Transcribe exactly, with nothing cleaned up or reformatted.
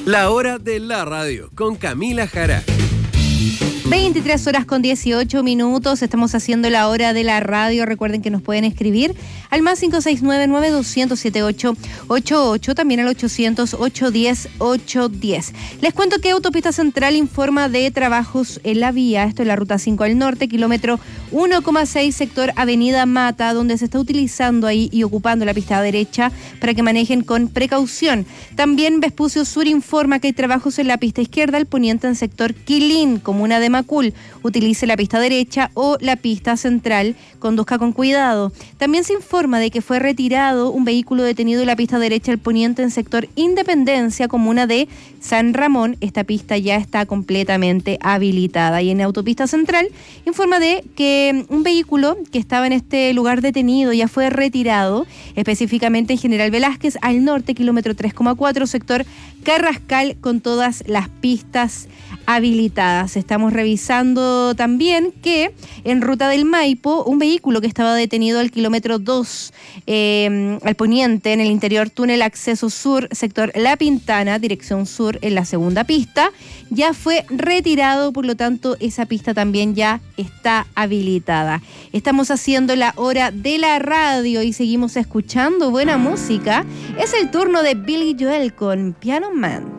La hora de la radio con Camila Jara. veintitrés horas con dieciocho minutos, estamos haciendo la hora de la radio. Recuerden que nos pueden escribir al más cinco seis nueve, nueve dos cero cero, siete ocho ocho ocho, también al ochocientos, ochocientos diez, ochocientos diez. Les cuento que Autopista Central informa de trabajos en la vía, esto es la ruta cinco al norte, kilómetro uno coma seis, sector Avenida Mata, donde se está utilizando ahí y ocupando la pista derecha para que manejen con precaución. También Vespucio Sur informa que hay trabajos en la pista izquierda, al poniente en sector Quilín, comuna de Macul. Utilice la pista derecha o la pista central, conduzca con cuidado. También se informa de que fue retirado un vehículo detenido en la pista derecha al poniente en sector Independencia, comuna de San Ramón. Esta pista ya está completamente habilitada. Y en Autopista Central informa de que un vehículo que estaba en este lugar detenido ya fue retirado, específicamente en General Velázquez al norte, kilómetro tres coma cuatro, sector Carrascal, con todas las pistas habilitadas. Estamos revisando también que en Ruta del Maipo, un vehículo que estaba detenido al kilómetro dos, eh, al poniente, en el interior túnel acceso sur, sector La Pintana, dirección sur, en la segunda pista, ya fue retirado, por lo tanto esa pista también ya está habilitada. Estamos haciendo la hora de la radio y seguimos escuchando buena música. Es el turno de Billy Joel con Piano Man.